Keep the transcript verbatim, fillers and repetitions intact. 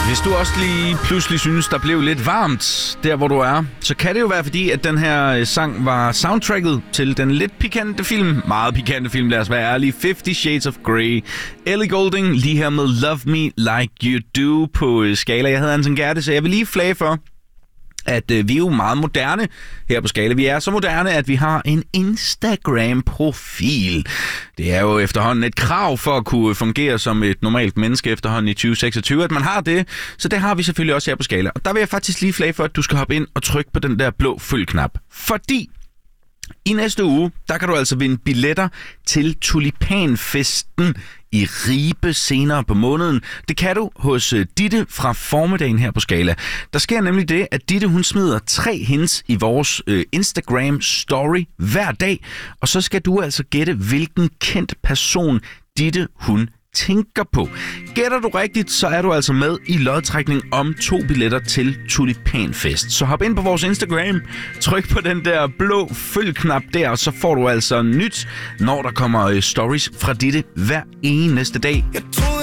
Hvis du også lige pludselig synes, der blev lidt varmt der, hvor du er, så kan det jo være fordi, at den her sang var soundtracket til den lidt pikante film, meget pikante film, lad os være ærlige, Fifty Shades of Grey. Ellie Goulding lige her med Love Me Like You Do på Skala. Jeg hedder Anton Gerte, så jeg vil lige flage for, at øh, vi er jo meget moderne her på Skala. Vi er så moderne, at vi har en Instagram-profil. Det er jo efterhånden et krav for at kunne fungere som et normalt menneske efterhånden i tyve seksogtyve, at man har det. Så det har vi selvfølgelig også her på Skala. Og der vil jeg faktisk lige flage for, at du skal hoppe ind og trykke på den der blå følg-knap. Fordi i næste uge, der kan du altså vinde billetter til Tulipanfesten i Ribe senere på måneden. Det kan du hos Ditte fra formiddagen her på Skala. Der sker nemlig det, at Ditte hun smider tre hints i vores øh, Instagram story hver dag, og så skal du altså gætte, hvilken kendt person Ditte hun tænker på. Gætter du rigtigt, så er du altså med i lodtrækning om to billetter til Tulipanfest. Så hop ind på vores Instagram, tryk på den der blå følg-knap der, og så får du altså nyt, når der kommer stories fra Ditte hver eneste dag.